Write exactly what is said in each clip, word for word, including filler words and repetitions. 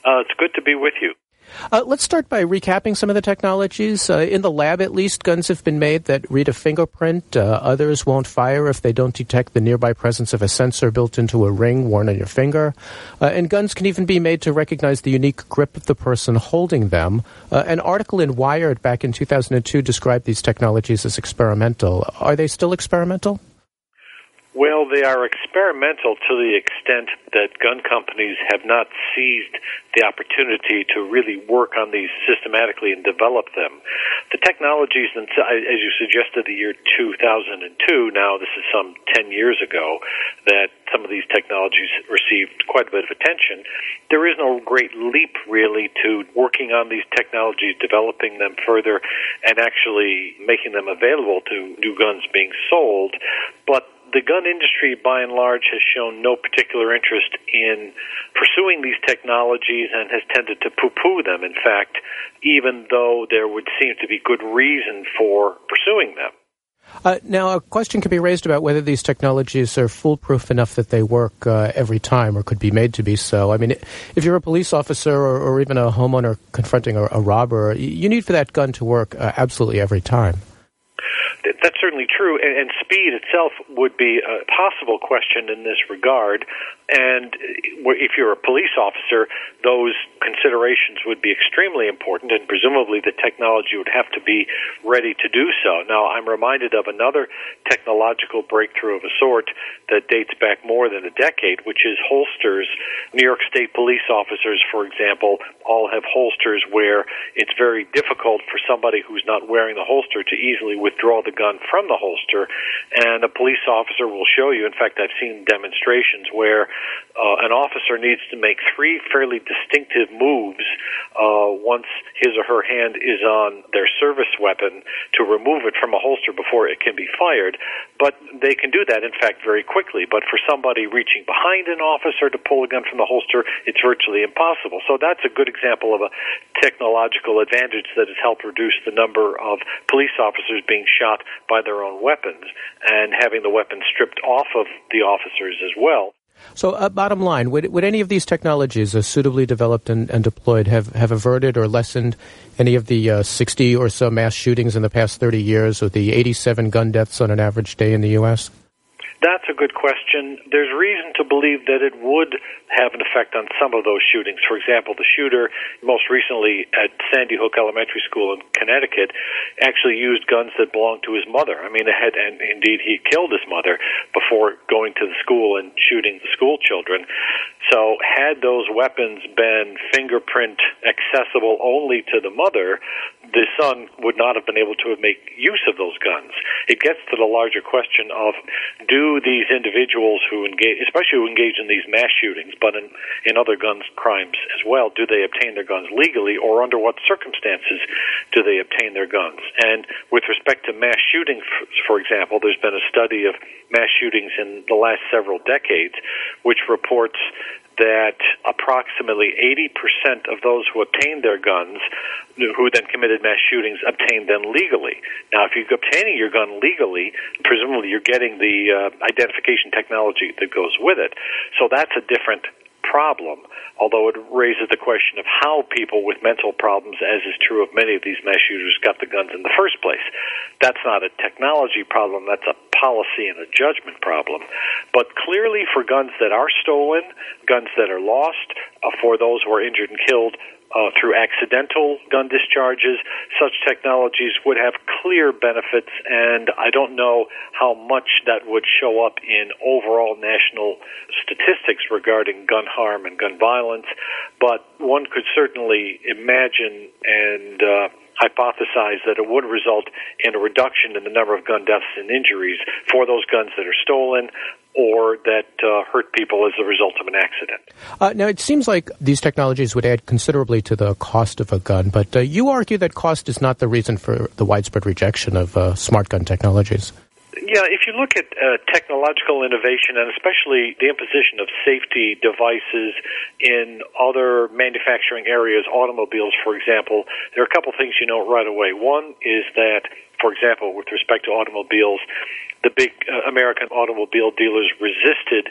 Uh, it's good to be with you. Uh, let's start by recapping some of the technologies. Uh, in the lab, at least, guns have been made that read a fingerprint. Uh, others won't fire if they don't detect the nearby presence of a sensor built into a ring worn on your finger. Uh, and guns can even be made to recognize the unique grip of the person holding them. Uh, an article in Wired back in two thousand two described these technologies as experimental. Are they still experimental? Well, they are experimental to the extent that gun companies have not seized the opportunity to really work on these systematically and develop them. The technologies, as you suggested, the year two thousand two, now this is some ten years ago, that some of these technologies received quite a bit of attention. There is no great leap, really, to working on these technologies, developing them further, and actually making them available to new guns being sold. But the gun industry, by and large, has shown no particular interest in pursuing these technologies and has tended to poo-poo them, in fact, even though there would seem to be good reason for pursuing them. Uh, now, a question can be raised about whether these technologies are foolproof enough that they work uh, every time or could be made to be so. I mean, if you're a police officer or, or even a homeowner confronting a, a robber, you need for that gun to work uh, absolutely every time. That's certainly true, and, and speed itself would be a possible question in this regard. And if you're a police officer, those considerations would be extremely important, and presumably the technology would have to be ready to do so. Now, I'm reminded of another technological breakthrough of a sort that dates back more than a decade, which is holsters. New York State police officers, for example, all have holsters where it's very difficult for somebody who's not wearing the holster to easily withdraw the gun from the holster, and a police officer will show you. In fact, I've seen demonstrations where uh, an officer needs to make three fairly distinctive moves uh, once his or her hand is on their service weapon to remove it from a holster before it can be fired. But they can do that, in fact, very quickly. But for somebody reaching behind an officer to pull a gun from the holster, it's virtually impossible. So that's a good example of a technological advantage that has helped reduce the number of police officers being shot by their own weapons and having the weapons stripped off of the officers as well. So, uh, bottom line, would, would any of these technologies, uh, suitably developed and, and deployed, have, have averted or lessened any of the uh, sixty or so mass shootings in the past thirty years, or the eighty-seven gun deaths on an average day in the U S? That's a good question. There's reason to believe that it would have an effect on some of those shootings. For example, the shooter most recently at Sandy Hook Elementary School in Connecticut actually used guns that belonged to his mother. I mean, had, and indeed he killed his mother before going to the school and shooting the school children. So had those weapons been fingerprint accessible only to the mother, the son would not have been able to make use of those guns. It gets to the larger question of, do these individuals who engage, especially who engage in these mass shootings, but in, in other guns crimes as well, do they obtain their guns legally, or under what circumstances do they obtain their guns? And with respect to mass shootings, for example, there's been a study of mass shootings in the last several decades, which reports that approximately eighty percent of those who obtained their guns, who then committed mass shootings, obtained them legally. Now, if you're obtaining your gun legally, presumably you're getting the uh, identification technology that goes with it. So that's a different problem, although it raises the question of how people with mental problems, as is true of many of these mass shooters, got the guns in the first place. That's not a technology problem, that's a policy and a judgment problem. But clearly for guns that are stolen, guns that are lost, uh, for those who are injured and killed uh, through accidental gun discharges, such technologies would have clear benefits, and I don't know how much that would show up in overall national statistics regarding gun harm and gun violence, but one could certainly imagine and uh, hypothesize that it would result in a reduction in the number of gun deaths and injuries for those guns that are stolen or that uh, hurt people as a result of an accident. Uh, now, it seems like these technologies would add considerably to the cost of a gun, but uh, you argue that cost is not the reason for the widespread rejection of uh, smart gun technologies. Yeah, if you look at uh, technological innovation and especially the imposition of safety devices in other manufacturing areas, automobiles, for example, there are a couple things you know right away. One is that, for example, with respect to automobiles, the big uh, American automobile dealers resisted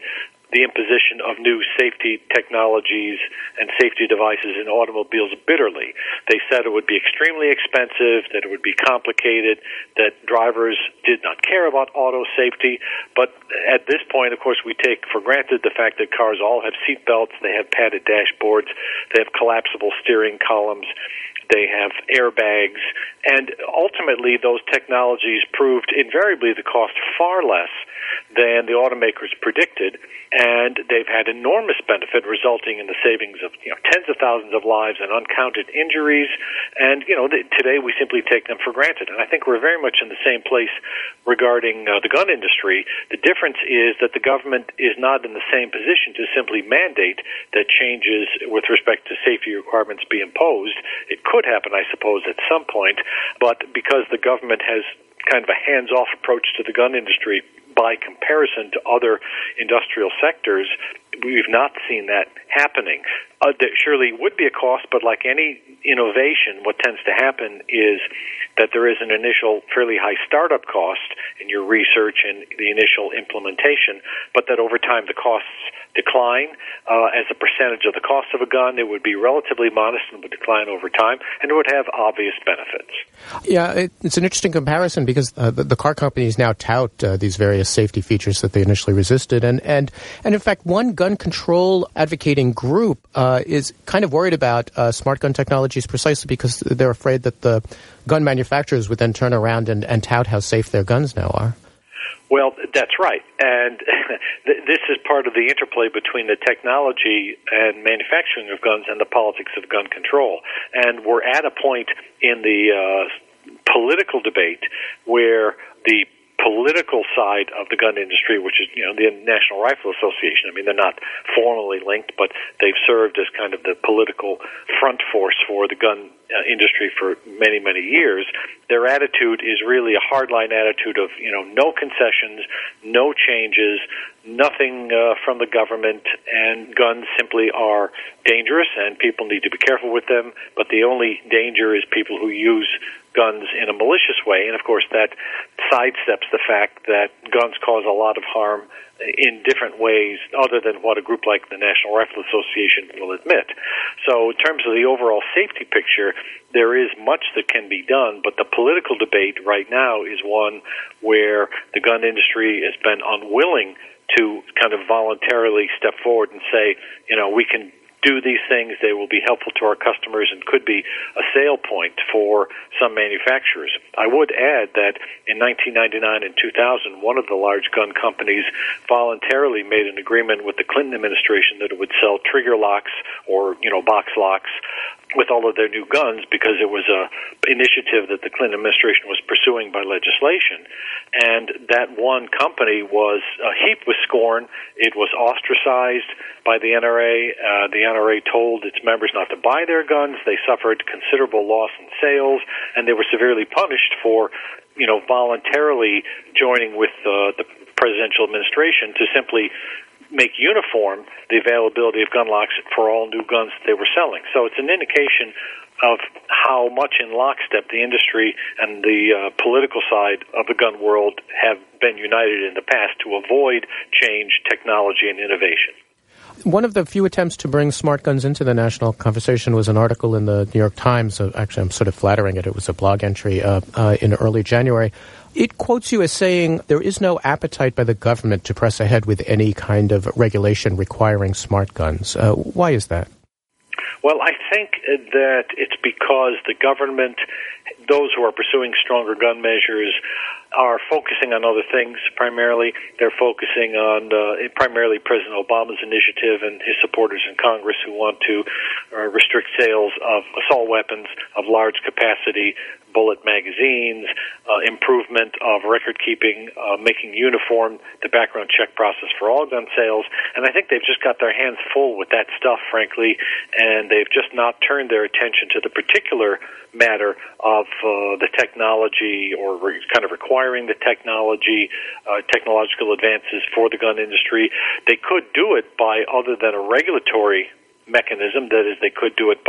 the imposition of new safety technologies and safety devices in automobiles bitterly. They said it would be extremely expensive, that it would be complicated, that drivers did not care about auto safety. But at this point, of course, we take for granted the fact that cars all have seat belts, they have padded dashboards, they have collapsible steering columns, they have airbags, and ultimately those technologies proved invariably to cost far less than the automakers predicted, and they've had enormous benefit, resulting in the savings of you know, tens of thousands of lives and uncounted injuries. And you know, th- today we simply take them for granted. And I think we're very much in the same place regarding uh, the gun industry. The difference is that the government is not in the same position to simply mandate that changes with respect to safety requirements be imposed. It could happen, I suppose, at some point, but because the government has kind of a hands-off approach to the gun industry by comparison to other industrial sectors, we've not seen that happening. Uh, there surely would be a cost, but like any innovation, what tends to happen is that there is an initial fairly high startup cost in your research and the initial implementation, but that over time the costs decline. Uh, as a percentage of the cost of a gun, it would be relatively modest and would decline over time, and it would have obvious benefits. Yeah, it, it's an interesting comparison because uh, the, the car companies now tout uh, these various safety features that they initially resisted. And, and, and in fact, one gun control advocating group uh, is kind of worried about uh, smart gun technologies precisely because they're afraid that the gun manufacturers would then turn around and, and tout how safe their guns now are. Well, that's right. And this is part of the interplay between the technology and manufacturing of guns and the politics of gun control. And we're at a point in the uh, political debate where the political side of the gun industry, which is, you know, the National Rifle Association. I mean, they're not formally linked, but they've served as kind of the political front force for the gun uh, industry for many, many years. Their attitude is really a hardline attitude of, you know, no concessions, no changes, nothing uh, from the government, and guns simply are dangerous, and people need to be careful with them, but the only danger is people who use guns in a malicious way, and of course that sidesteps the fact that guns cause a lot of harm in different ways other than what a group like the National Rifle Association will admit. So in terms of the overall safety picture, there is much that can be done, but the political debate right now is one where the gun industry has been unwilling to kind of voluntarily step forward and say, you know, we can do these things, they will be helpful to our customers and could be a sale point for some manufacturers. I would add that in nineteen ninety-nine and two thousand, one of the large gun companies voluntarily made an agreement with the Clinton administration that it would sell trigger locks or, you know, box locks with all of their new guns because it was a initiative that the Clinton administration was pursuing by legislation. And that one company was uh, heaped with scorn. It was ostracized by the N R A. Uh, the N R A told its members not to buy their guns. They suffered considerable loss in sales, and they were severely punished for, you know, voluntarily joining with uh, the presidential administration to simply make uniform the availability of gun locks for all new guns that they were selling. So it's an indication of how much in lockstep the industry and the uh, political side of the gun world have been united in the past to avoid change, technology, and innovation. One of the few attempts to bring smart guns into the national conversation was an article in the New York Times. Uh, actually, I'm sort of flattering it. It was a blog entry uh, uh, in early January. It quotes you as saying there is no appetite by the government to press ahead with any kind of regulation requiring smart guns. Uh, why is that? Well, I think that it's because the government, those who are pursuing stronger gun measures, are focusing on other things primarily. They're focusing on uh, primarily President Obama's initiative and his supporters in Congress who want to uh, restrict sales of assault weapons of large capacity, bullet magazines, uh, improvement of record keeping, uh, making uniform the background check process for all gun sales. And I think they've just got their hands full with that stuff, frankly, and they've just not turned their attention to the particular matter of uh, the technology or re- kind of requiring the technology, uh, technological advances for the gun industry. They could do it by other than a regulatory mechanism, that is, they could do it by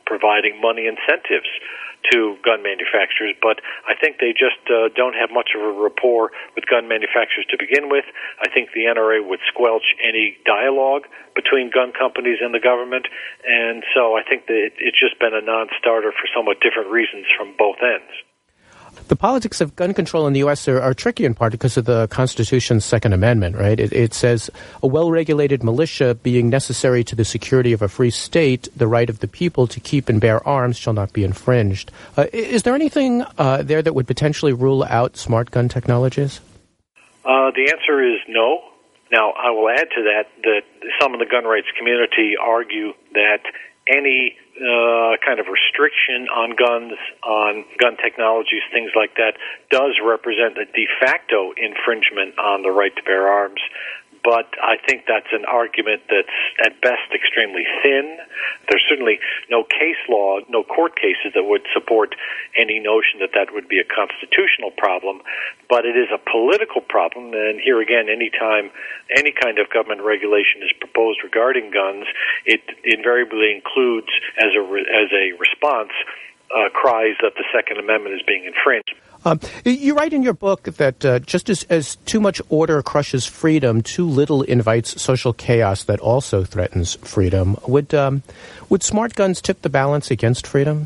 providing money incentives to gun manufacturers, but I think they just uh, don't have much of a rapport with gun manufacturers to begin with. I think the N R A would squelch any dialogue between gun companies and the government, and so I think that it, it's just been a non-starter for somewhat different reasons from both ends. The politics of gun control in the U S are, are tricky in part because of the Constitution's Second Amendment, right? It, it says a well-regulated militia being necessary to the security of a free state, the right of the people to keep and bear arms shall not be infringed. Uh, is there anything uh, there that would potentially rule out smart gun technologies? Uh, the answer is no. Now, I will add to that that some in the gun rights community argue that any uh, kind of restriction on guns, on gun technologies, things like that, does represent a de facto infringement on the right to bear arms. But I think that's an argument that's at best extremely thin. There's certainly no case law, no court cases that would support any notion that that would be a constitutional problem. But it is a political problem, and here again, any time any kind of government regulation is proposed regarding guns, it invariably includes as a as a response uh, cries that the Second Amendment is being infringed. Um, you write in your book that uh, just as, as too much order crushes freedom, too little invites social chaos that also threatens freedom. Would um, would smart guns tip the balance against freedom?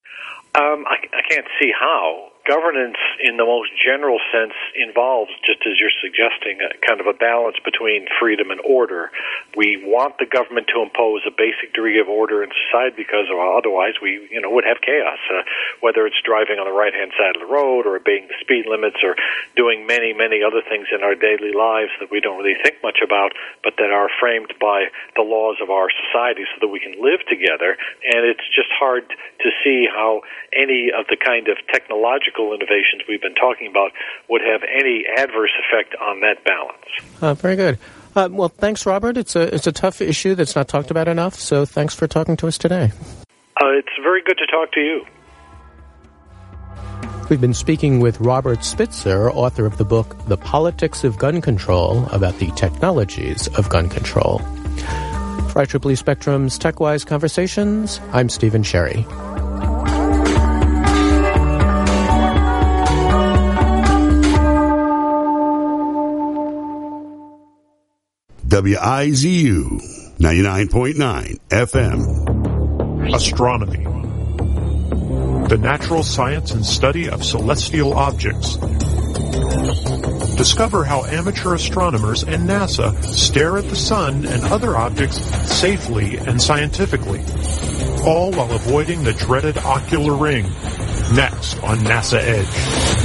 Um, I, I can't see how. Governance, in the most general sense, involves, just as you're suggesting, a kind of a balance between freedom and order. We want the government to impose a basic degree of order in society because well, otherwise we, you know, would have chaos, uh, whether it's driving on the right-hand side of the road or obeying the speed limits or doing many, many other things in our daily lives that we don't really think much about, but that are framed by the laws of our society so that we can live together. And it's just hard to see how any of the kind of technological innovations we've been talking about would have any adverse effect on that balance. Uh, very good. Uh, well, thanks, Robert. It's a it's a tough issue that's not talked about enough, so thanks for talking to us today. Uh, it's very good to talk to you. We've been speaking with Robert Spitzer, author of the book The Politics of Gun Control, about the technologies of gun control. For I triple E Spectrum's TechWise Conversations, I'm Stephen Sherry. W I Z U ninety-nine point nine F M. Astronomy. The natural science and study of celestial objects. Discover how amateur astronomers and NASA stare at the sun and other objects safely and scientifically, all while avoiding the dreaded ocular ring. Next on NASA Edge.